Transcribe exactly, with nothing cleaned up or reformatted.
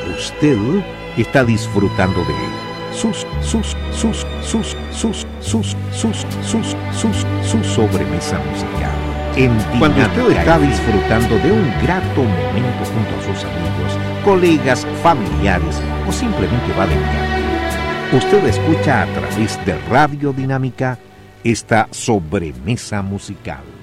usted está disfrutando de sus, sus, sus, sus, sus, sus, sus, sus, sus, su sobremesa musical. En Cuando usted está disfrutando de un grato momento junto a sus amigos, colegas, familiares o simplemente va de viaje, usted escucha a través de Radio Dinámica esta sobremesa musical.